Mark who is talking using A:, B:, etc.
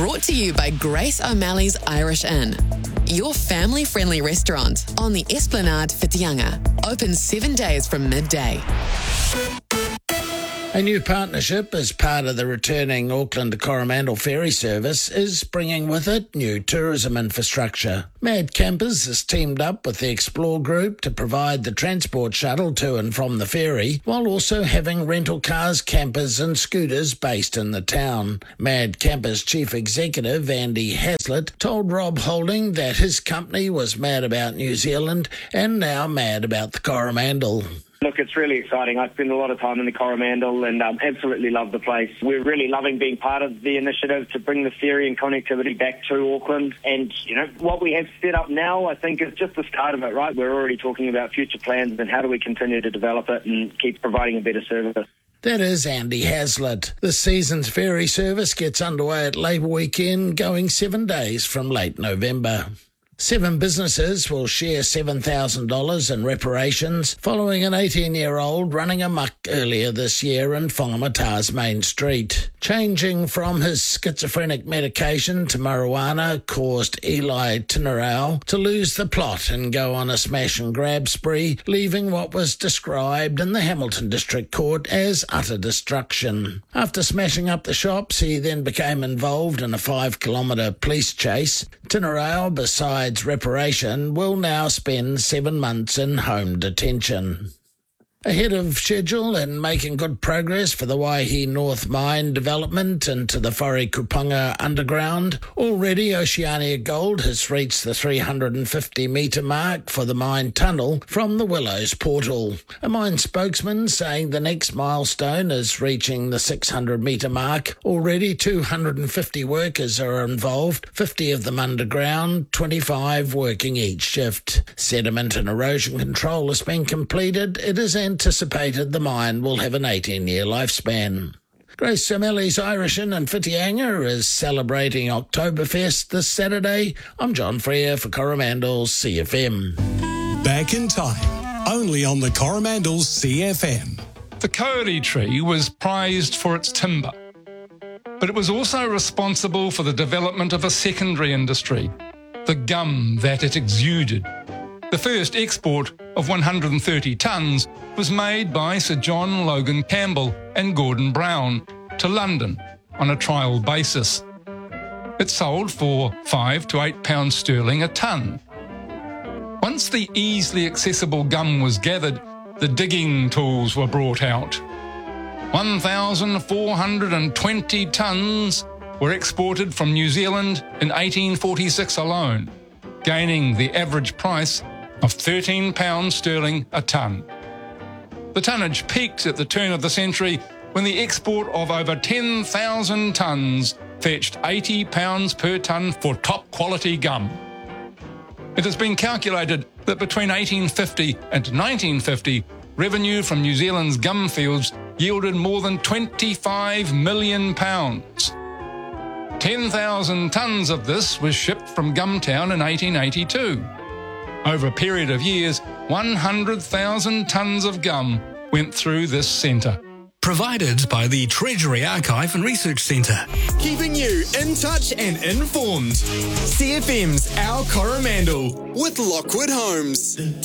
A: Brought to you by Grace O'Malley's Irish Inn. Your family-friendly restaurant on the Esplanade Whitianga. Open 7 days from midday.
B: A new partnership as part of the returning Auckland to Coromandel ferry service is bringing with it new tourism infrastructure. Mad Campers has teamed up with the Explore Group to provide the transport shuttle to and from the ferry, while also having rental cars, campers and scooters based in the town. Mad Campers Chief Executive Andy Hazlitt told Rob Holding that his company was mad about New Zealand and now mad about the Coromandel.
C: Look, it's really exciting. I spend a lot of time in the Coromandel and absolutely love the place. We're really loving being part of the initiative to bring the ferry and connectivity back to Auckland. And, what we have set up now, I think, is just the start of it, right? We're already talking about future plans and how do we continue to develop it and keep providing a better service.
B: That is Andy Hazlitt. This season's ferry service gets underway at Labour Weekend, going 7 days from late November. 7 businesses will share $7,000 in reparations following an 18-year-old running amok earlier this year in Whangamata's Main Street. Changing from his schizophrenic medication to marijuana caused Eli Tinarau to lose the plot and go on a smash and grab spree, leaving what was described in the Hamilton District Court as utter destruction. After smashing up the shops, he then became involved in a 5-kilometre police chase. Tinarau, besides reparation, will now spend 7 months in home detention. Ahead of schedule and making good progress for the Waihi North Mine development into the Wharekupanga underground, already Oceania Gold has reached the 350-metre mark for the mine tunnel from the Willows portal. A mine spokesman saying the next milestone is reaching the 600-metre mark. Already 250 workers are involved, 50 of them underground, 25 working each shift. Sediment and erosion control has been completed. It is anticipated the mine will have an 18-year lifespan. Grace O'Malley's Irish Inn in Whitianga is celebrating Oktoberfest this Saturday. I'm John Freer for Coromandel's CFM.
D: Back in time, only on the Coromandel's CFM.
E: The kauri tree was prized for its timber, but it was also responsible for the development of a secondary industry, the gum that it exuded. The first export of 130 tonnes was made by Sir John Logan Campbell and Gordon Brown to London on a trial basis. It sold for £5 to £8 sterling a tonne. Once the easily accessible gum was gathered, the digging tools were brought out. 1,420 tonnes were exported from New Zealand in 1846 alone, gaining the average price of £13 sterling a tonne. The tonnage peaked at the turn of the century when the export of over 10,000 tonnes fetched £80 per tonne for top quality gum. It has been calculated that between 1850 and 1950, revenue from New Zealand's gum fields yielded more than £25 million. 10,000 tonnes of this was shipped from Gumtown in 1882. Over a period of years, 100,000 tonnes of gum went through this centre.
D: Provided by the Treasury Archive and Research Centre.
F: Keeping you in touch and informed. CFM's Our Coromandel with Lockwood Homes.